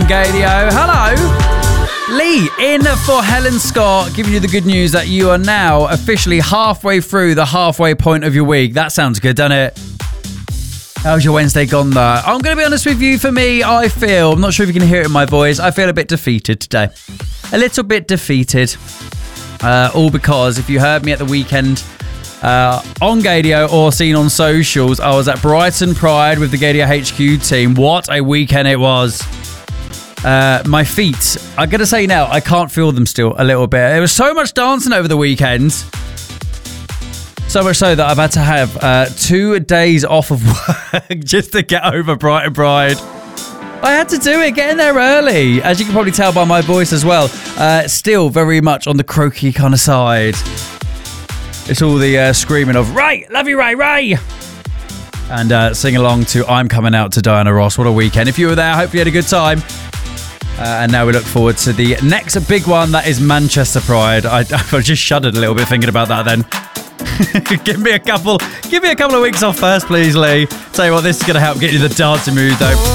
Gadio. Hello. Lee in for Helen Scott, giving you the good news that you are now officially halfway through the halfway point of your week. That sounds good, doesn't it? How's your Wednesday gone though? I'm going to be honest with you, for me, I'm not sure if you can hear it in my voice, I feel a bit defeated today. A little bit defeated. All because if you heard me at the weekend on Gadio or seen on socials, I was at Brighton Pride with the Gadio HQ team. What a weekend it was. My feet, I gotta say now, I can't feel them still a little bit. There was so much dancing over the weekend. So much so that I've had to have 2 days off of work just to get over Brighton Pride. I had to do it, getting there early. As you can probably tell by my voice as well. Still very much on the croaky kind of side. It's all the screaming of, Ray, love you, Ray, Ray. And sing along to I'm Coming Out to Diana Ross. What a weekend. If you were there, I hope you had a good time. And now we look forward to the next big one, that is Manchester Pride. I just shuddered a little bit thinking about that then. Give me a couple of weeks off first, please, Lee. Tell you what, this is going to help get you the dancing mood, though.